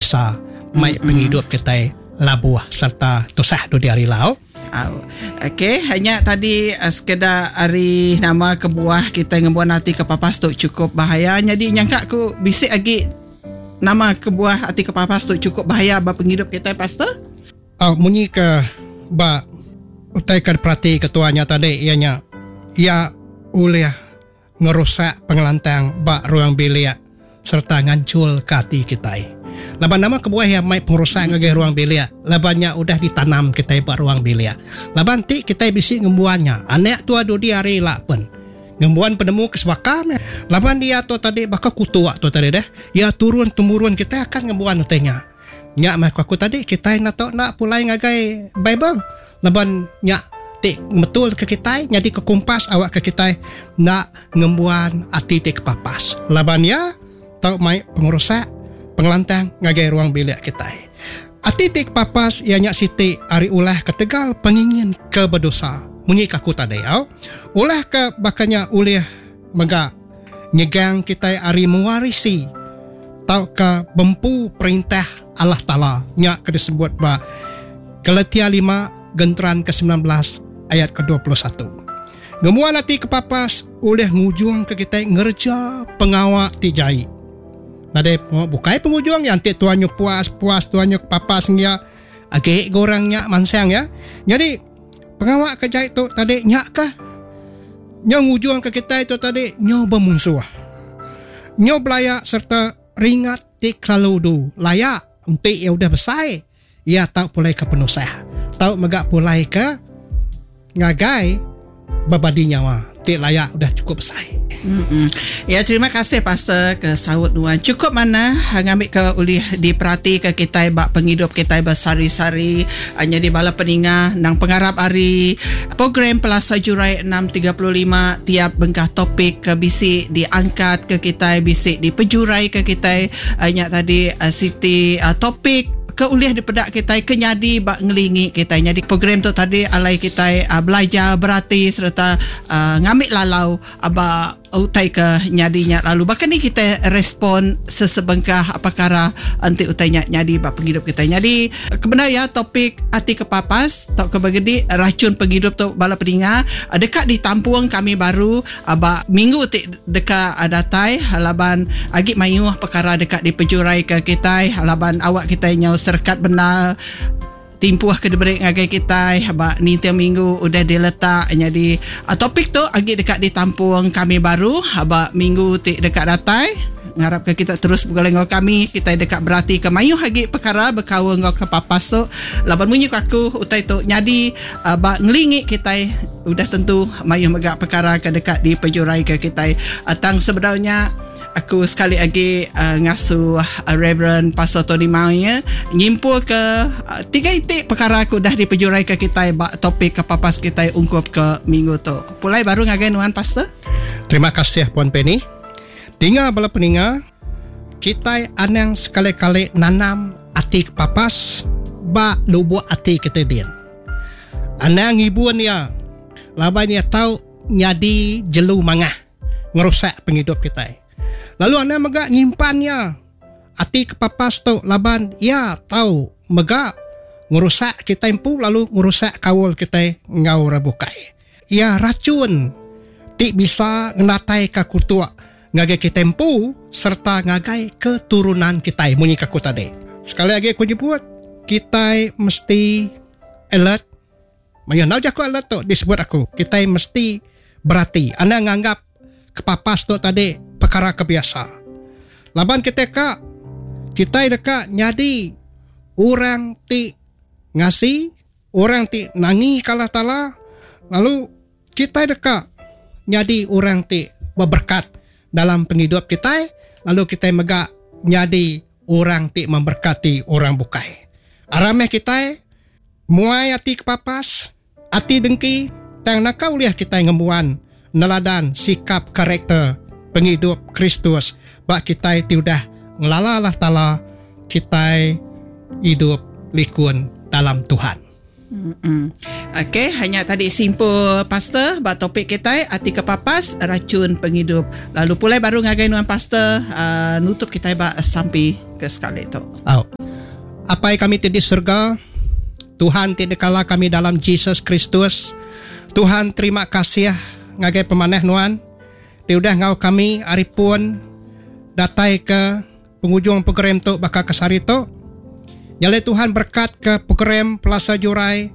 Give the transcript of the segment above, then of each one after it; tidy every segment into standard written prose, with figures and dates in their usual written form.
biasa mai penghidup kita labuah serta tosah do di hari lau. Okey, hanya tadi sekedar hari nama kebuah kita ngembuan hati kepapas tu cukup bahaya. Jadi nyangka aku bisik lagi nama kebuah hati kepapas tu cukup bahaya bab penghidup kita pastor. Munyi ke ba utai kad perhati ketuanya tadi ianya ia oleh ngerusak pengelantang ba ruang bilik serta ngancul ke hati kita. Laban nama kebuah yang mai pengerusak ngagay ruang bilik. Labannya udah ditanam kita ba ruang bilik. Laban ti kita bisi ngembuannya. Anak tua do di hari lah pun. Ngembuan penemu kesebakam. Laban dia tu tadi bakal kutuak tu tadi dah. Ya turun temurun kita akan ngembuan utenya. Nyak mak aku tadi kita nak pulai ngagai Bible. Laban nyak tik betul ke kita nyadi ke kumpas awak ke kita nak ngembuan ati tik papas. Laban ya tau mai pengerusak pengelantang ngagai ruang bilik kita. Ati tik papas ianya siti ari ulah ketegal pengingin ke berdosa. Munyi kaku tadi ulah ke bakanya ulih mega nyegang kita ari mewarisi tau ke bempu perintah Allah Ta'ala nya ke disebut ba Galatia 5 genteran ke-19 ayat ke-21. Ngemuan ati kepapas ulih ngujung ke kita ngerja pengawak ti jai. Nade bukai pengujung yang ti tuannya puas tuannya kepapas dia agak gorangnya mansang ya. Jadi pengawak ke jai tu tadi nyak kah nyo ngujung ke kita itu tadi nyo bermusuh. Nyo belaya serta ringat ti klaludu layak untuk ya udah besar. Ya tak pulai ke penusah. Tahu megak pulai ke ngagai babadi nyawa. Ti layak udah cukup besar. Ya, terima kasih pastor ke sahut nuan. Cukup mana ngambil ke ulih diperhati ke kita bak penghidup kita bersari-sari hanya di bala peninga nang pengarap hari program Pelasa Jurai 635 tiap bengkah topik ke bisik diangkat ke kita, bisik dipejurai ke kita. Hanya tadi Siti topik keuliah di pedak kita kenyadi bak ngelingi kita. Jadi program tu tadi alai kita belajar berarti serta ngambil lalau aba utai ke nyadinya lalu bahkan ni kita respon sesebengkah apakah anti utainya nyadi bak penghidup kita. Jadi kebenar ya topik hati kepapas tak kebagedi racun penghidup tu bala peninga dekat di Tampuang kami baru aba minggu ti dekat datai halaban agi mayuh perkara dekat di pejurai ke kita halaban awak kita nyau serkat benar timpuah ke diberi ngagai kita habak ni tiap minggu udah diletak. Jadi topik tu agi dekat di Tampuang kami baru habak minggu ti dekat datai ngarap ke kita terus bergoleng ngau kami kita dekat berarti ke mayu hagi perkara berkawa ngau ke papas tu laban munyi aku utai tu nyadi bak ngelingi kita udah tentu mayu megak perkara ke dekat di pejurai ke kita tang sebenarnya aku sekali lagi ngasuh Reverend Pastor Tony Maunya nyimpul ke 3 itik perkara aku dah dipejurai ke kita topik kepapas kita ungkup ke minggu tu. Pulai baru ngagai nuan Pastor. Terima kasih Puan Penny. Tinggal bala peninga kita anang sekali-kali nanam ati kepapas ba lubu ati kita din. Anang ibuan ya laban ya tahu nyadi jelu mangah ngerusak penghidup kita. Lalu anda megak nyimpannya ati kepapas tu laban ya tahu megak ngurusak kita impu lalu ngurusak kawul kita ngau rabukai. Ya racun ti bisa ngenatai ka kutua ngagai kita impu serta ngagai keturunan kita munyi kaku tadi. Sekali lagi aku nyebut kita mesti alert. Mayang aku alert tu disebut aku. Kita mesti berhati. Anda nganggap kepapas tu tadi perkara kebiasa. Laban kita dekat nyadi orang ti ngasih, orang ti nangi kalah tala, lalu kita dekat nyadi orang ti berberkat dalam penghidup kita, lalu kita megak nyadi orang ti memberkati orang bukai. Arameh kita muai ati kepapas, ati dengki, tang nakau liah kita ngembuan neladan sikap karakter penghidup Kristus bak kita tiudah ngelalalah tala kita hidup likun dalam Tuhan. Okey, hanya tadi simpul pastor bab topik kita arti kepapas racun penghidup. Lalu pulai baru ngagai nuan pastor nutup kita bab sampai ke sekali tu. Apa yang kami di surga, Tuhan tidak kalah kami dalam Yesus Kristus. Tuhan terima kasih ngagai pemanah nuan. Tiudah ngau kami aripun datai ke penghujung program tu bakal kesari tu. Nyale Tuhan berkat ke program Plaza Jurai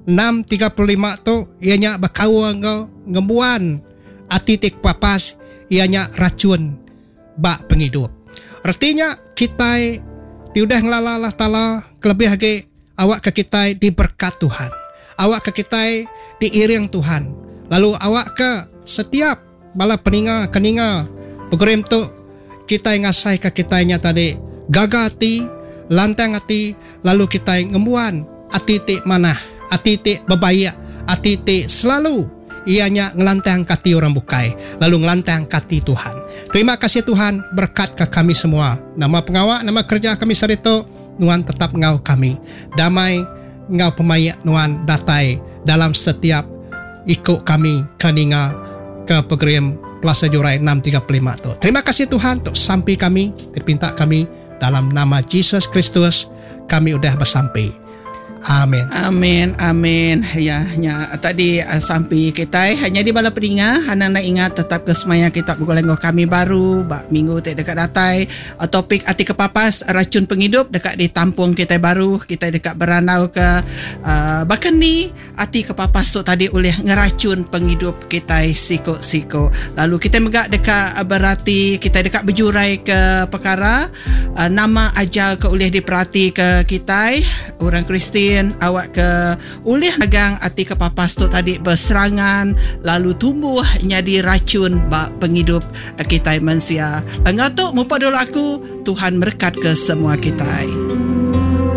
635 tu ianya bakawa ngau ngembuan atitik papas ianya racun bak penghidup. Artinya kita tiudah ngalalah tala kelebih lagi awak ke kita diberkat Tuhan. Awak ke kita diiring Tuhan. Lalu awak ke setiap bala peninga keninga program tu kita ngasai ke kitanya tadi gagati lantang hati, lalu kita ngembuan atitik manah, atitik bebayak, atitik selalu ianya ngelantang kati orang bukai, lalu ngelantang kati Tuhan. Terima kasih Tuhan, berkat ke kami semua. Nama pengawak, nama kerja kami sarito, nuan tetap ngau kami. Damai ngau pemayak nuan datai dalam setiap ikut kami keninga ke program Plaza Jurai 635 tu. Terima kasih Tuhan untuk sampai kami, terpinta kami dalam nama Yesus Kristus kami udah bersampai. Amin. Amin. Amin. Ya, tadi sampai kita hanya di bala peninga anak-anak ingat tetap ke semaya kita bergolenggo kami baru bak minggu dekat datai topik arti kepapas racun penghidup dekat di tampung kita baru kita dekat beranau ke bahkan ni arti kepapas tu tadi oleh ngeracun penghidup kita siko lalu kita megak dekat berarti kita dekat berjurai ke perkara nama ajar ke oleh diperhati ke kita orang Kristian awak ke ulih agang arti kepapas tu tadi berserangan lalu tumbuh jadi racun bak penghidup kita manusia. Ngatuk mupa dulu aku Tuhan berkat ke semua kita.